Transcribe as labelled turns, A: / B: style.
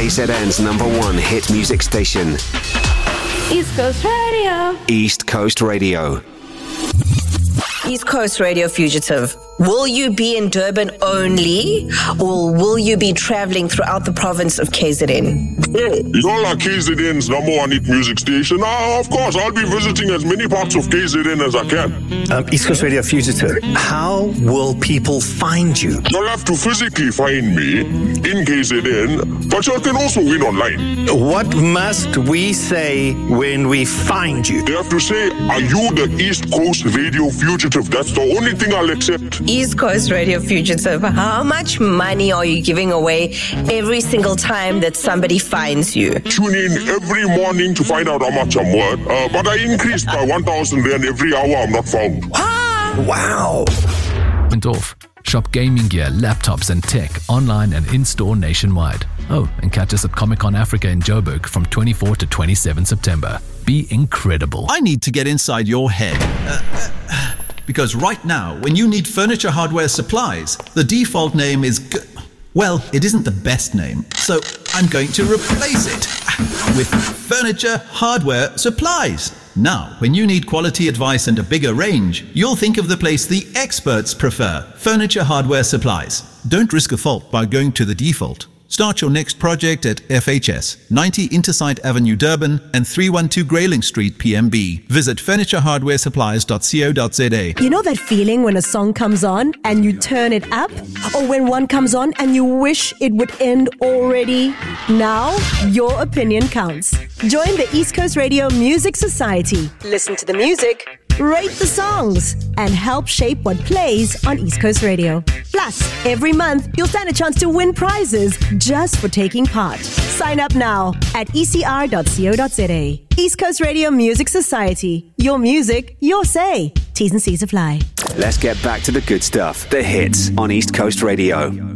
A: KZN's #1 hit music station.
B: East Coast Radio.
A: East Coast Radio.
C: East Coast Radio Fugitive. Will you be in Durban only, or will you be traveling throughout the province of KZN?
D: You're like KZN's #1 hit music station. Of course, I'll be visiting as many parts of KZN as I can.
E: East Coast Radio Fugitive, how will people find you?
D: You'll have to physically find me in KZN, but you can also win online.
E: What must we say when we find you?
D: They have to say, are you the East Coast Radio Fugitive? That's the only thing I'll accept.
C: East Coast Radio Fugitive, how much money are you giving away every single time that somebody finds you?
D: Tune in every morning to find out how much I'm worth. But I increased by 1,000 rand every hour I'm not found.
E: Wow.
F: Went off. Shop gaming gear, laptops and tech online and in-store nationwide. Oh, and catch us at Comic-Con Africa in Joburg from 24 to 27 September. Be incredible.
G: I need to get inside your head. Because right now, when you need furniture hardware supplies, the default name is well, it isn't the best name. So I'm going to replace it with Furniture Hardware Supplies. Now, when you need quality advice and a bigger range, you'll think of the place the experts prefer, Furniture Hardware Supplies. Don't risk a fault by going to the default. Start your next project at FHS, 90 Intersite Avenue, Durban, and 312 Grayling Street, PMB. Visit furnitureHardwareSupplies.co.za.
H: You know that feeling when a song comes on and you turn it up? Or when one comes on and you wish it would end already? Now, your opinion counts. Join the East Coast Radio Music Society. Listen to the music, rate the songs, and help shape what plays on East Coast Radio. Plus, every month, you'll stand a chance to win prizes just for taking part. Sign up now at ecr.co.za. East Coast Radio Music Society. Your music, your say. T's and C's apply.
A: Let's get back to the good stuff. The hits on East Coast Radio.